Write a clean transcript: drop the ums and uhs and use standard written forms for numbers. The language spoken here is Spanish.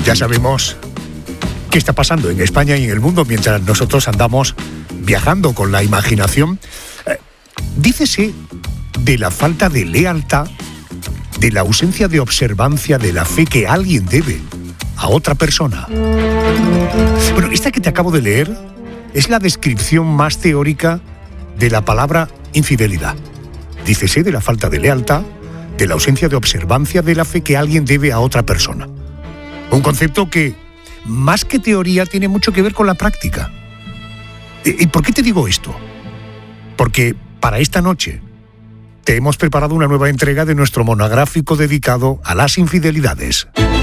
Ya sabemos qué está pasando en España y en el mundo mientras nosotros andamos viajando con la imaginación. Dícese de la falta de lealtad, de la ausencia de observancia de la fe que alguien debe a otra persona. Bueno, esta que te acabo de leer es la descripción más teórica de la palabra infidelidad. Dícese de la falta de lealtad, de la ausencia de observancia de la fe que alguien debe a otra persona. Un concepto que, más que teoría, tiene mucho que ver con la práctica. ¿Y por qué te digo esto? Porque para esta noche te hemos preparado una nueva entrega de nuestro monográfico dedicado a las infidelidades.